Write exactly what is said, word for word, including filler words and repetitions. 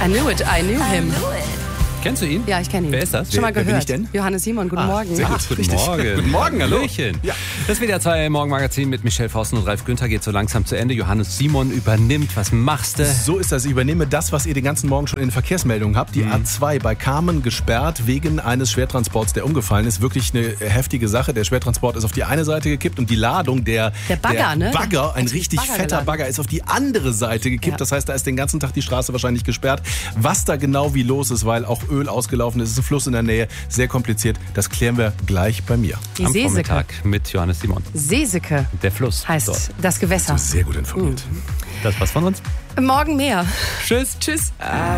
I knew it, I knew him. Kennst du ihn? Ja, ich kenne ihn. Wer ist das? Schon mal Wer- wer gehört. bin ich denn? Johannes Simon, guten Ah, Morgen. sehr gut. Ach, guten Richtig. Morgen. Guten Morgen, hallo. Hallöchen. Ja. Das W D R zwei Morgenmagazin mit Michelle Fausten und Ralf Günther geht so langsam zu Ende. Johannes Simon übernimmt. Was machst du? So ist das. Ich übernehme das, was ihr den ganzen Morgen schon in den Verkehrsmeldungen habt. Die A zwei bei Kamen gesperrt wegen eines Schwertransports, der umgefallen ist. Wirklich eine heftige Sache. Der Schwertransport ist auf die eine Seite gekippt und die Ladung, der, Der Bagger, der ne? Bagger, ein Hat richtig Bagger fetter geladen. Bagger, ist auf die andere Seite gekippt. Ja. Das heißt, da ist den ganzen Tag die Straße wahrscheinlich gesperrt. Was da genau wie los ist, weil auch Öl ausgelaufen ist, ist ein Fluss in der Nähe. Sehr kompliziert. Das klären wir gleich bei mir. Die Am Seeseke. Vormittag mit Johannes Simon. Seeseke Der Fluss. heißt dort. das Gewässer. Sehr gut informiert. Das war's von uns. Morgen mehr. Tschüss. Tschüss.